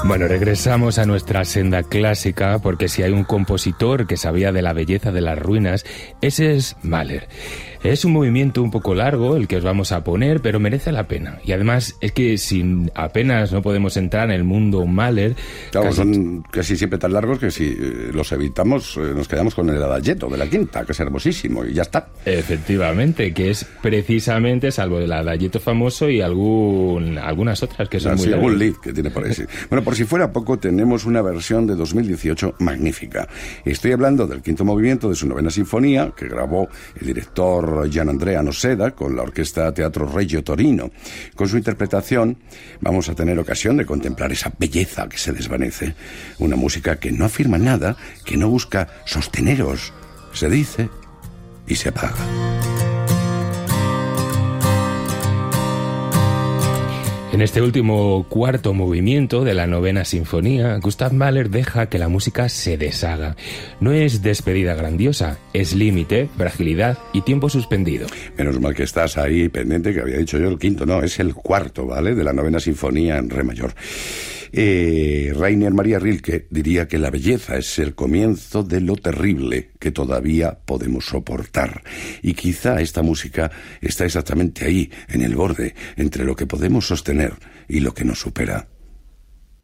Bueno, regresamos a nuestra senda clásica porque si hay un compositor que sabía de la belleza de las ruinas, ese es Mahler. Es un movimiento un poco largo el que os vamos a poner, pero merece la pena. Y además es que sin apenas no podemos entrar en el mundo Mahler... Claro, son casi siempre tan largos que si los evitamos nos quedamos con el adagietto de la quinta, que es hermosísimo, y ya está. Efectivamente, que es precisamente, salvo el adagietto famoso y algunas otras que son muy largas. Algún lead que tiene por ahí. Sí. Bueno, por si fuera poco, tenemos una versión de 2018 magnífica. Estoy hablando del quinto movimiento de su novena sinfonía, que grabó el director Gianandrea Noseda con la Orquesta Teatro Regio Torino. Con su interpretación vamos a tener ocasión de contemplar esa belleza que se desvanece. Una música que no afirma nada, que no busca sosteneros. Se dice y se apaga. En este último cuarto movimiento de la novena sinfonía, Gustav Mahler deja que la música se deshaga. No es despedida grandiosa, es límite, fragilidad y tiempo suspendido. Menos mal que estás ahí pendiente, que había dicho yo el quinto, no, es el cuarto, ¿vale?, de la novena sinfonía en re mayor. Rainer Maria Rilke diría que la belleza es el comienzo de lo terrible que todavía podemos soportar. Y quizá esta música está exactamente ahí, en el borde, entre lo que podemos sostener y lo que nos supera.